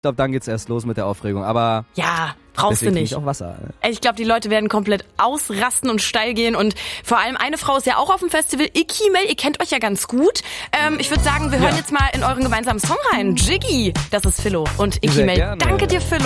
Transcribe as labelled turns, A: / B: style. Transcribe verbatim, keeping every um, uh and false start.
A: Ich glaube, dann geht's erst los mit der Aufregung. Aber
B: ja, brauchst du
A: deswegen
B: nicht.
A: Ich auch Wasser.
B: Ich glaube, die Leute werden komplett ausrasten und steil gehen. Und vor allem eine Frau ist ja auch auf dem Festival. Iki Mel, ihr kennt euch ja ganz gut. Ähm, ich würde sagen, wir hören
A: Ja.
B: jetzt mal in euren gemeinsamen Song rein. Jiggy, das ist Philo. Und Iki
A: Sehr
B: Mel,
A: gerne.
B: danke dir, Philo.